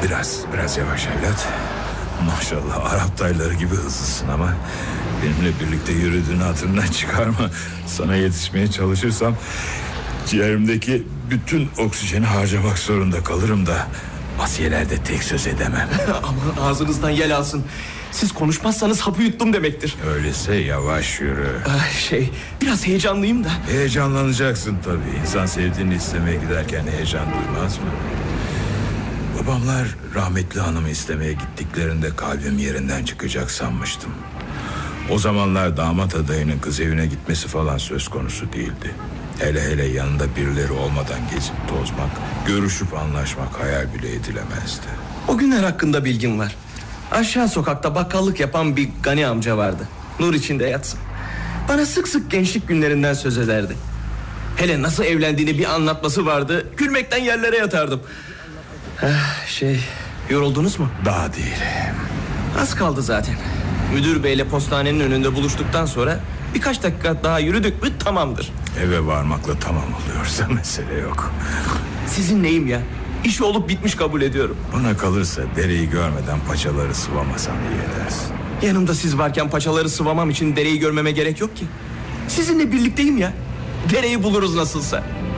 Biraz yavaş evlat. Maşallah Arap tayları gibi hızlısın ama benimle birlikte yürüdüğünü hatırından çıkarma. Sana yetişmeye çalışırsam ciğerimdeki bütün oksijeni harcamak zorunda kalırım da Asiyelerde tek söz edemem. Aman ağzınızdan yel alsın. Siz konuşmazsanız hapı yuttum demektir. Öyleyse yavaş yürü. Biraz heyecanlıyım da. Heyecanlanacaksın tabii. İnsan sevdiğini istemeye giderken heyecan duymaz mı? Babamlar rahmetli hanımı istemeye gittiklerinde kalbim yerinden çıkacak sanmıştım. O zamanlar damat adayının kız evine gitmesi falan söz konusu değildi. Hele yanında birileri olmadan gezip tozmak, görüşüp anlaşmak hayal bile edilemezdi. O günler hakkında bilgim var. Aşağı sokakta bakkallık yapan bir Gani amca vardı. Nur içinde yatsın. Bana sık sık gençlik günlerinden söz ederdi. Hele nasıl evlendiğini bir anlatması vardı. Gülmekten yerlere yatardım. Yoruldunuz mu? Daha değil. Az kaldı zaten. Müdür beyle postanenin önünde buluştuktan sonra birkaç dakika daha yürüdük mü tamamdır. Eve varmakla tamam oluyorsa mesele yok. Sizin neyim ya? İş olup bitmiş kabul ediyorum. Bana kalırsa dereyi görmeden paçaları sıvamasan iyi edersin. Yanımda siz varken paçaları sıvamam için dereyi görmeme gerek yok ki. Sizinle birlikteyim ya. Dereyi buluruz nasılsa.